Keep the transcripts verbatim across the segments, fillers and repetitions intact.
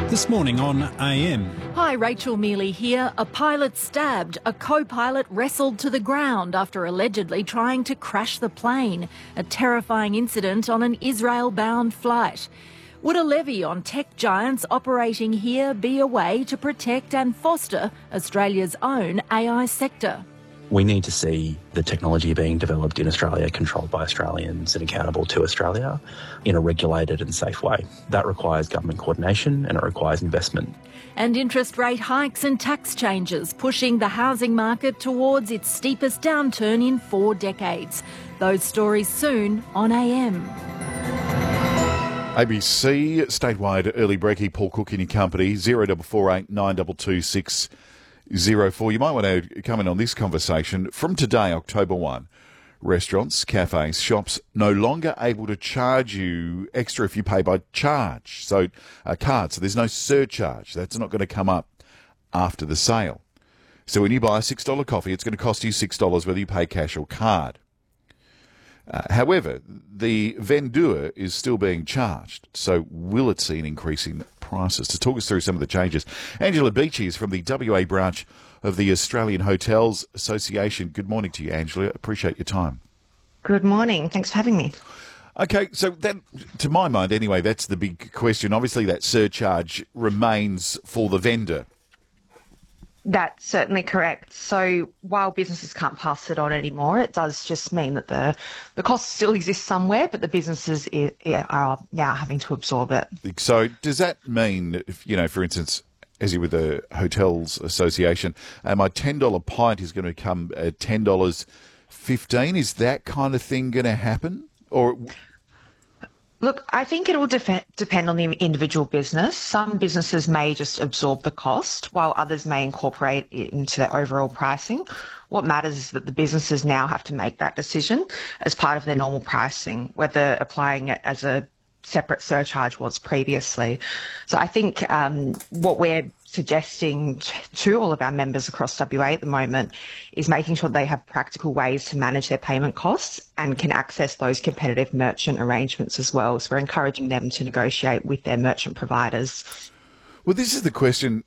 This morning on A M. Hi, Rachel Mealy here. A pilot stabbed. A co-pilot wrestled to the ground after allegedly trying to crash the plane. A terrifying incident on an Israel-bound flight. Would a levy on tech giants operating here be a way to protect and foster Australia's own A I sector? We need to see the technology being developed in Australia, controlled by Australians and accountable to Australia in a regulated and safe way. That requires government coordination and it requires investment. And interest rate hikes and tax changes pushing the housing market towards its steepest downturn in four decades. Those stories soon on A M. A B C, statewide early brekkie, Paul Cook and your company, zero four four eight nine two two six zero four. You might want to come in on this conversation. From today, October first, restaurants, cafes, shops no longer able to charge you extra if you pay by charge. So, a card, so there's no surcharge. That's not going to come up after the sale. So when you buy a six dollars coffee, it's going to cost you six dollars whether you pay cash or card. Uh, however, the vendor is still being charged. So will it see an increase in prices? To talk us through some of the changes, Angela Beachy is from the W A branch of the Australian Hotels Association. Good morning to you, Angela. Appreciate your time. Good morning. Thanks for having me. Okay, so that, to my mind anyway, that's the big question. Obviously, that surcharge remains for the vendor. That's certainly correct. So while businesses can't pass it on anymore, it does just mean that the, the cost still exists somewhere, but the businesses i- i- are now having to absorb it. So does that mean, if, you know, for instance, as you with the Hotels Association, uh, my ten dollars pint is going to become uh, ten dollars fifteen? Is that kind of thing going to happen? Or... Look, I think it will def- depend on the individual business. Some businesses may just absorb the cost, while others may incorporate it into their overall pricing. What matters is that the businesses now have to make that decision as part of their normal pricing, whether applying it as a separate surcharge was previously. So I think um, what we're suggesting to all of our members across W A at the moment is making sure they have practical ways to manage their payment costs and can access those competitive merchant arrangements as well. So we're encouraging them to negotiate with their merchant providers. Well, this is the question,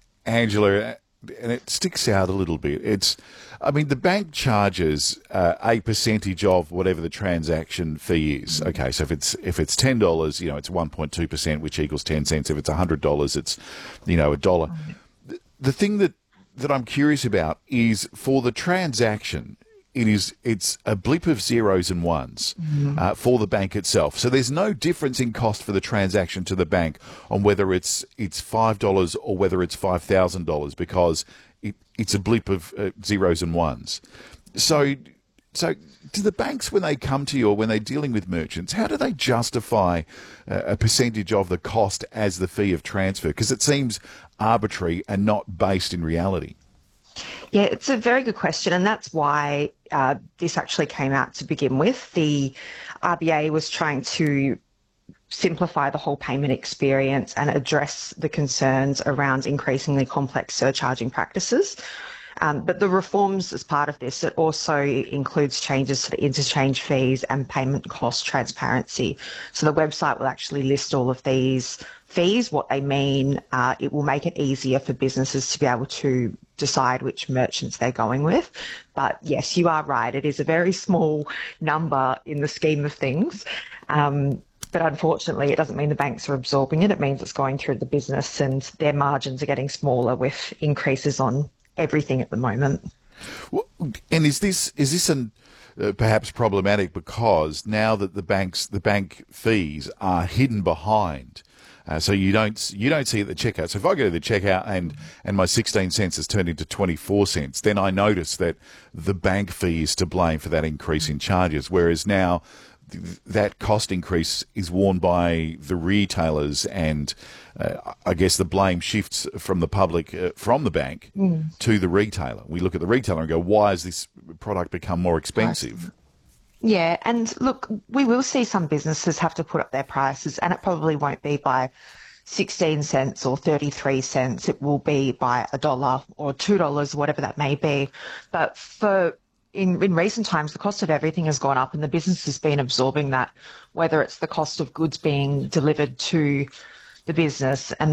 Angela, and it sticks out a little bit. It's, I mean, the bank charges uh, a percentage of whatever the transaction fee is. Okay, so if it's if it's ten dollars, you know, it's one point two percent, which equals ten cents. If it's one hundred dollars, it's, you know, a dollar. The, the thing that, that I'm curious about is for the transaction, it is it's a blip of zeros and ones mm-hmm. uh, for the bank itself. So there's no difference in cost for the transaction to the bank on whether it's it's five dollars or whether it's five thousand dollars because it, it's a blip of uh, zeros and ones. So, so do the banks, when they come to you or when they're dealing with merchants, how do they justify uh, a percentage of the cost as the fee of transfer? Because it seems arbitrary and not based in reality. Yeah, it's a very good question, and that's why uh, this actually came out to begin with. The R B A was trying to simplify the whole payment experience and address the concerns around increasingly complex surcharging practices. Um, but the reforms as part of this, it also includes changes to the interchange fees and payment cost transparency. So the website will actually list all of these fees, what they mean. Uh, it will make it easier for businesses to be able to decide which merchants they're going with. But yes, you are right. It is a very small number in the scheme of things. Um, But unfortunately, it doesn't mean the banks are absorbing it. It means it's going through the business and their margins are getting smaller with increases on everything at the moment. Well, and is this is this an, uh, perhaps problematic because now that the banks the bank fees are hidden behind, uh, so you don't you don't see it at the checkout. So if I go to the checkout and and my sixteen cents has turned into twenty-four cents, then I notice that the bank fee is to blame for that increase in charges. Whereas now, that cost increase is worn by the retailers and uh, I guess the blame shifts from the public, uh, from the bank mm. to the retailer. We look at the retailer and go, why has this product become more expensive? Yeah, and look, we will see some businesses have to put up their prices and it probably won't be by sixteen cents or thirty-three cents. It will be by a dollar or two dollars, whatever that may be. But for In, in recent times, the cost of everything has gone up and the business has been absorbing that, whether it's the cost of goods being delivered to the business and